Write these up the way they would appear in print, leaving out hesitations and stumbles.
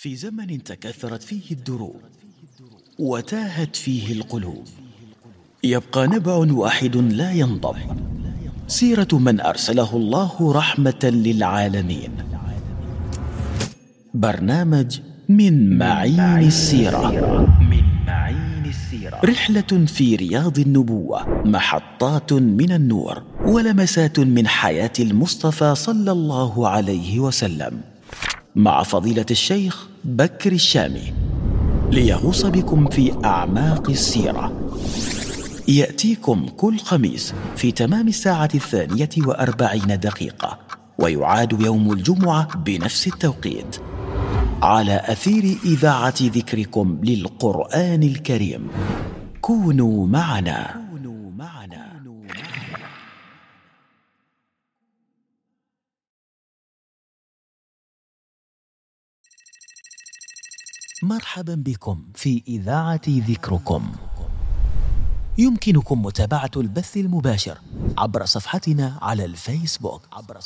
في زمن تكاثرت فيه الدروب وتاهت فيه القلوب، يبقى نبع واحد لا ينضب، سيرة من أرسله الله رحمة للعالمين. برنامج من معين السيرة. رحلة في رياض النبوة، محطات من النور ولمسات من حياة المصطفى صلى الله عليه وسلم، مع فضيلة الشيخ بكر الشامي، ليغوص بكم في أعماق السيرة. يأتيكم كل خميس في تمام 42:40، ويعاد يوم الجمعة بنفس التوقيت، على أثير إذاعة ذكركم للقرآن الكريم. كونوا معنا. مرحبا بكم في إذاعة ذكركم. يمكنكم متابعة البث المباشر عبر صفحتنا على الفيسبوك.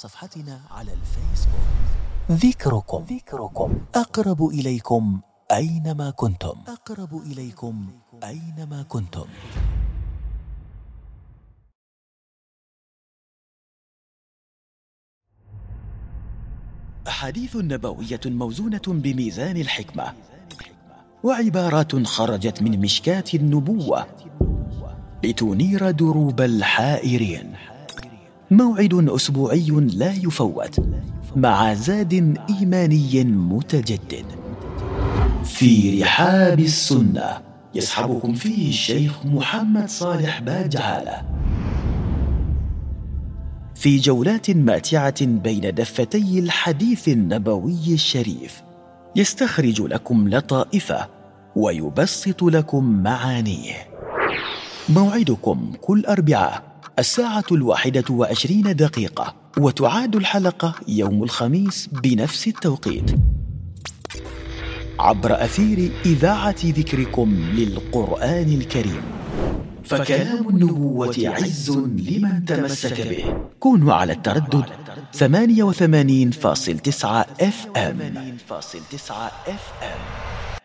ذكركم أقرب إليكم أينما كنتم. أحاديث نبوية موزونة بميزان الحكمة، وعبارات خرجت من مشكاة النبوة لتنير دروب الحائرين. موعد أسبوعي لا يفوت، مع زاد إيماني متجدد في رحاب السنة، يصحبكم فيه الشيخ محمد صالح باجعالة، في جولات ماتعة بين دفتي الحديث النبوي الشريف، يستخرج لكم لطائفه ويبسط لكم معانيه. موعدكم كل أربعاء 1:21، وتعاد الحلقة يوم الخميس بنفس التوقيت، عبر أثير إذاعة ذكركم للقرآن الكريم. فكلام النبوة عز لمن تمسك به. كونوا على التردد 88.9 FM.